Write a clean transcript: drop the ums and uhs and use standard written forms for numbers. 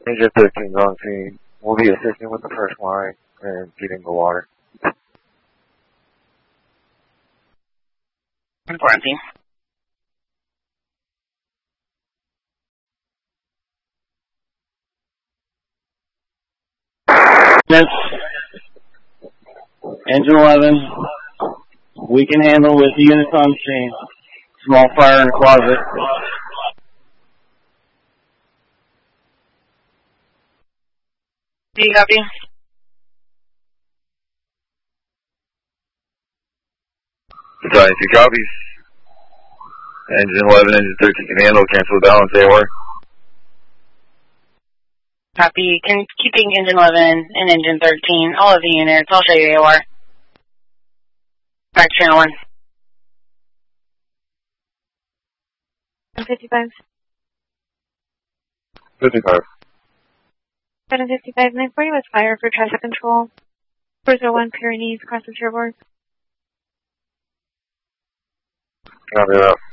Engine 13 on scene. We'll be assisting with the first line and getting the water. Quarantine. Yes. Engine 11. We can handle with the units on scene. Small fire in the closet. Do you copy? Battalion 2 copies. Engine 11, engine 13 can handle. Cancel the balance, AOR. Copy. Keeping engine 11 and engine 13, all of the units. I'll show you AOR. Back to channel 1. 55. 55. 755, 940 was fire for traffic control. Cruiser 1 Pyrenees, cross the board. Copy that.